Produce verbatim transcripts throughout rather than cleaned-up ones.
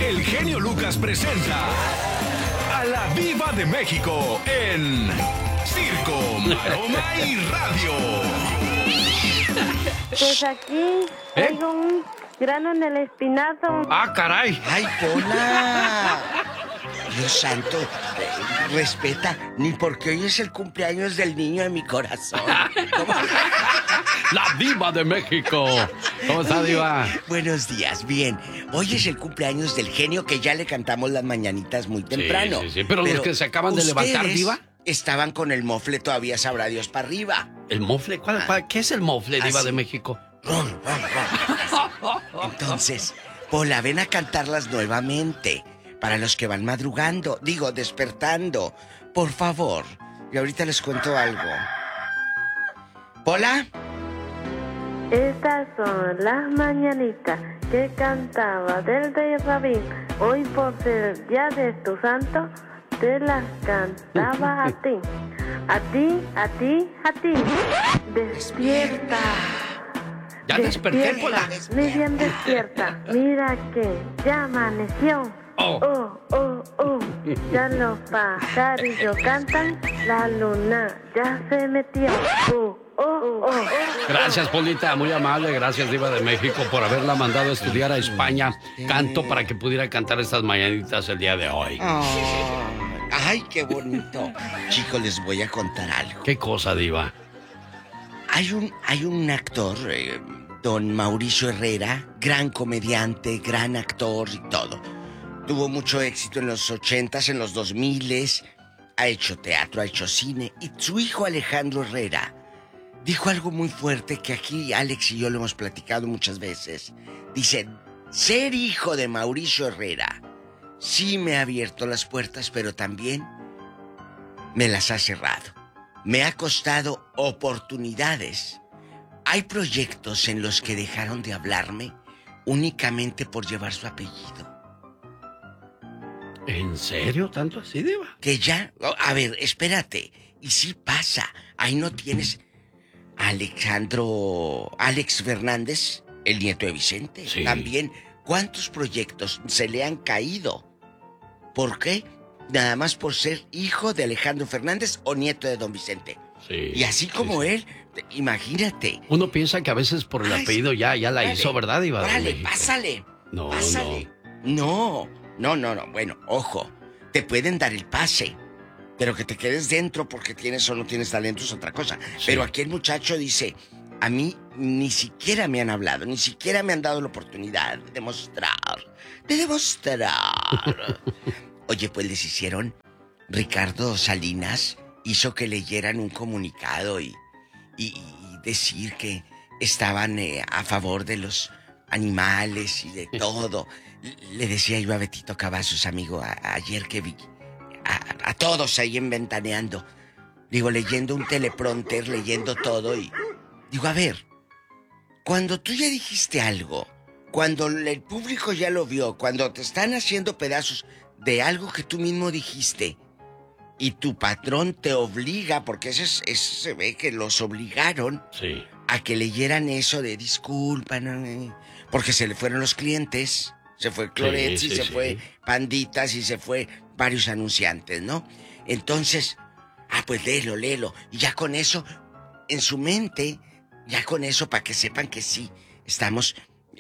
el genio Lucas presenta a la Diva de México en Circo, Maroma y Radio. Pues aquí ¿Eh? tengo un grano en el espinazo. ¡Ah, caray! ¡Ay, Pola! Dios santo, eh, respeta, ni porque hoy es el cumpleaños del niño de mi corazón. ¿Cómo? ¡La Diva de México! ¿Cómo está, Diva? Buenos días, bien. Hoy es el cumpleaños del genio que ya le cantamos las mañanitas muy temprano. Sí, sí, sí. Pero, los que se acaban de levantar, ustedes Diva. Estaban con el mofle, todavía sabrá Dios para arriba. ¿El mofle? ¿Cuál, cuál- ¿Qué es el mofle, Diva Así. de México? Ron, ron, ron. Entonces, Pola, ven a cantarlas nuevamente. Para los que van madrugando, digo, despertando. Por favor. Y ahorita les cuento algo. ¿Pola? Estas son las mañanitas que cantaba del rey Rabín. Hoy por ser día de tu santo, te las cantaba a ti. A ti, a ti, a ti. Despierta. Ya desperté, Pola. Muy bien despierta. Mira que ya amaneció. Oh. Oh, oh, oh. Ya los pajarillos cantan. La luna ya se metió. Oh, oh, oh. Gracias, Polita, muy amable. Gracias, Diva de México, por haberla mandado a estudiar a España. Canto para que pudiera cantar estas mañanitas el día de hoy. Oh, ay, qué bonito. Chicos, les voy a contar algo. ¿Qué cosa, Diva? Hay un, hay un actor, eh, don Mauricio Herrera, gran comediante, gran actor y todo. Tuvo mucho éxito en los ochentas, en los dos miles. Ha hecho teatro, ha hecho cine. Y su hijo Alejandro Herrera dijo algo muy fuerte que aquí Alex y yo lo hemos platicado muchas veces. Dice, ser hijo de Mauricio Herrera sí me ha abierto las puertas, pero también me las ha cerrado. Me ha costado oportunidades. Hay proyectos en los que dejaron de hablarme únicamente por llevar su apellido. ¿En serio? ¿Tanto así, Diva? Que ya... A ver, espérate. Y sí pasa. Ahí no tienes... Alejandro... Alex Fernández, el nieto de Vicente. Sí. También, ¿cuántos proyectos se le han caído? ¿Por qué? Nada más por ser hijo de Alejandro Fernández o nieto de don Vicente. Sí. Y así como sí, sí. él, imagínate. Uno piensa que a veces por el Ay, apellido ya, ya la órale, hizo, ¿verdad, Diva de Órale, México? pásale. No, pásale. No, no, no, no. Bueno, ojo. Te pueden dar el pase. Pero que te quedes dentro porque tienes o no tienes talento es otra cosa. Sí. Pero aquí el muchacho dice, a mí ni siquiera me han hablado, ni siquiera me han dado la oportunidad de demostrar, de demostrar. Oye, pues les hicieron, Ricardo Salinas hizo que leyeran un comunicado y, y, y decir que estaban eh, a favor de los animales y de todo. Le decía yo a Betito Cavazos, amigo, a, a ayer que vi a, a todos ahí en Ventaneando. Digo, leyendo un teleprompter, leyendo todo y... Digo, a ver, cuando tú ya dijiste algo, cuando el público ya lo vio, cuando te están haciendo pedazos de algo que tú mismo dijiste y tu patrón te obliga, porque eso, es, eso se ve que los obligaron Sí. a que leyeran eso de disculpa, no, porque se le fueron los clientes, se fue Cloret Sí, y sí, se sí. fue Panditas y se fue varios anunciantes, ¿no? Entonces, ah, pues léelo, léelo. Y ya con eso, en su mente, ya con eso, para que sepan que sí, estamos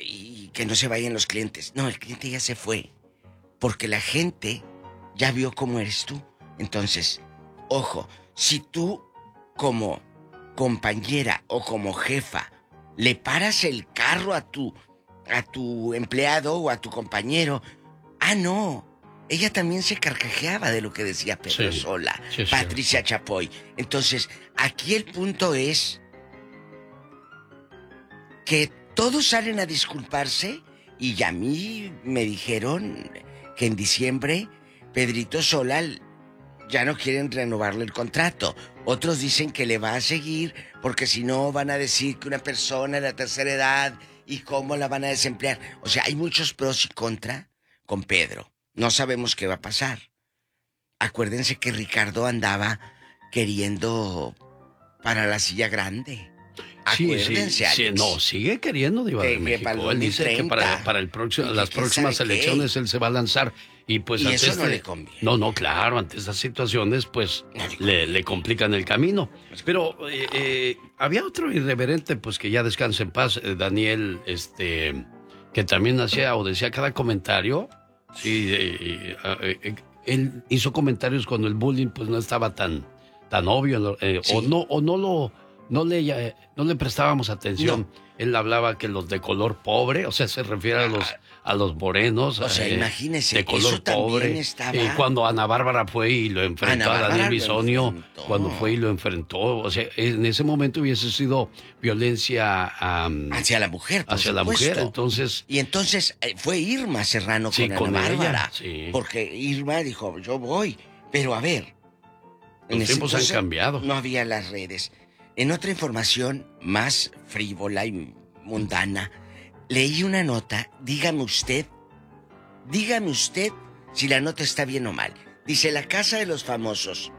y que no se vayan los clientes. No, el cliente ya se fue, porque la gente ya vio cómo eres tú. Entonces, ojo, si tú como compañera o como jefa le paras el carro a tu a tu empleado o a tu compañero, ah, no, ella también se carcajeaba de lo que decía Pedro Sí, Sola, sí, es Patricia cierto. Chapoy. Entonces, aquí el punto es que todos salen a disculparse y a mí me dijeron que en diciembre Pedrito Sola ya no quieren renovarle el contrato. Otros dicen que le va a seguir porque si no van a decir que una persona de la tercera edad y cómo la van a desemplear. O sea, hay muchos pros y contra con Pedro. No sabemos qué va a pasar. Acuérdense que Ricardo andaba queriendo para la silla grande. Sí, Acuérdense, sí, sí, Alex. no, sigue queriendo Diva Que- de que México. para el Él dice que para, dos mil treinta, para el próximo, y las que quién próximas sabe qué. elecciones él se va a lanzar. Y pues Y ante eso no este- le conviene. No, no, claro, ante estas situaciones pues No le le, conviene. le complican el camino. Pero eh, eh, había otro irreverente, pues que ya descansa en paz, eh, Daniel, este, que también hacía o decía cada comentario. Sí, eh, eh, eh, él hizo comentarios cuando el bullying pues no estaba tan, tan obvio, eh, Sí. o no, o no lo, no le, eh, no le prestábamos atención. Él hablaba que los de color pobre, o sea, se refiere a los, a los morenos. O sea, eh, imagínese, de color eso también pobre. estaba- Y cuando Ana Bárbara fue y lo enfrentó Ana a Bárbara Daniel lo Bisonio, enfrentó. cuando fue y lo enfrentó, o sea, en ese momento hubiese sido violencia am, Hacia la mujer, por hacia la supuesto. mujer, entonces... Y entonces eh, fue Irma Serrano Sí, con, con Ana ella, Bárbara. sí. Porque Irma dijo, yo voy. Pero a ver. Los ese tiempos han entonces cambiado. No había las redes. En otra información más frívola y mundana, leí una nota. Dígame usted, dígame usted si la nota está bien o mal. Dice, la casa de los famosos.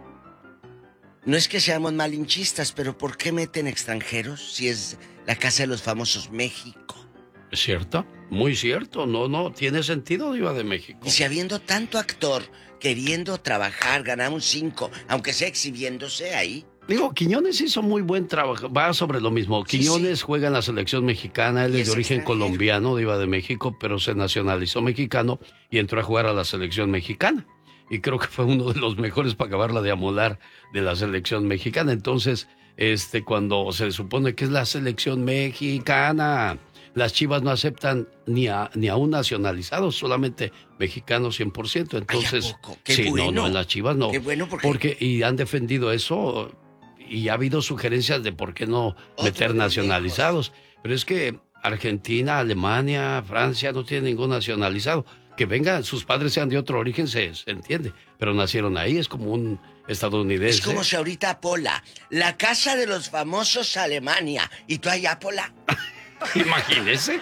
No es que seamos malinchistas, pero ¿por qué meten extranjeros si es la casa de los famosos México? ¿Es cierto? Muy cierto, no, no, tiene sentido, Diva de México. Y si habiendo tanto actor queriendo trabajar, ganar un cinco, aunque sea exhibiéndose ahí. Digo, Quiñones hizo muy buen trabajo, va sobre lo mismo. Sí, Quiñones sí. juega en la selección mexicana, él Y es es de origen extranjero. colombiano, Diva de México, pero se nacionalizó mexicano y entró a jugar a la selección mexicana. Y creo que fue uno de los mejores para acabarla de amolar de la selección mexicana. Entonces, este, cuando se supone que es la selección mexicana, las Chivas no aceptan ni a, ni a un nacionalizado, solamente mexicanos cien por ciento. Entonces, Ay, ¿a poco? Qué sí, bueno. no, no, en las Chivas no. Qué bueno porque... Porque, y han defendido eso, y ha habido sugerencias de por qué no Otro meter de nacionalizados. Pero es que Argentina, Alemania, Francia no tienen ningún nacionalizado. Que vengan, sus padres sean de otro origen, se, se entiende. Pero nacieron ahí, es como un estadounidense. Es como si ahorita Pola, la casa de los famosos Alemania, y tú allá, Pola. Imagínese.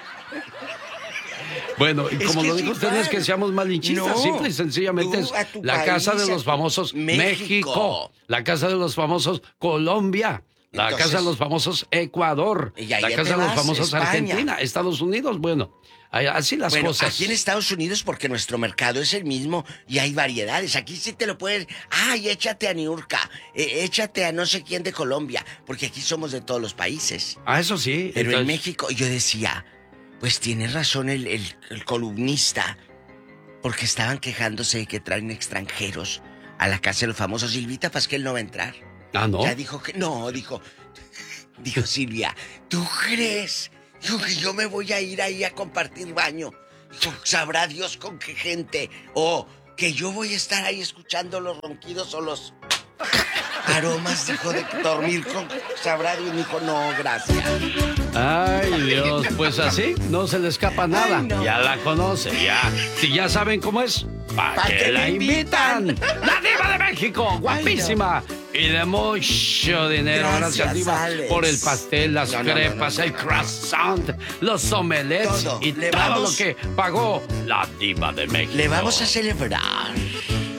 Bueno, y Es como que lo es dijo usted, no igual. es que seamos malinchistas, No. simple y sencillamente Tú es a tu la país, casa de a los tu- famosos México. México. La casa de los famosos Colombia. La Entonces- casa de los famosos Ecuador. Y ahí La ya casa te de los vas, famosos España. Argentina. Estados Unidos, bueno, ahí- así las Bueno, cosas. aquí en Estados Unidos, porque nuestro mercado es el mismo y hay variedades. Aquí sí te lo puedes. Ay, échate a Niurka, eh, échate a no sé quién de Colombia, porque aquí somos de todos los países. Ah, eso sí. Pero en entonces- México, yo decía, pues tiene razón el, el, el columnista, porque estaban quejándose de que traen extranjeros a la casa de los famosos. Silvita Pasquel no va a entrar. Ah, ¿no? Ya dijo que no, dijo, dijo Silvia, ¿tú crees? Dijo que yo me voy a ir ahí a compartir baño. Dijo, sabrá Dios con qué gente. O que yo voy a estar ahí escuchando los ronquidos o los aromas, dijo, de dormir con... Sabrá Dios, dijo, no, gracias. Ay, Dios, pues así no se le escapa nada. Ay, no. Ya la conoce, ya. Si ya saben cómo es, ¿para ¿Pa' qué qué la me invitan? invitan? La Diva de México, guapísima. Y de mucho dinero. Gracias, Gracias, Diva, Alex. por el pastel, las No, no, no, crepas, no, no, el no. croissant, los omelets Todo. y Le todo vamos- lo que pagó la Diva de México. Le vamos a celebrar.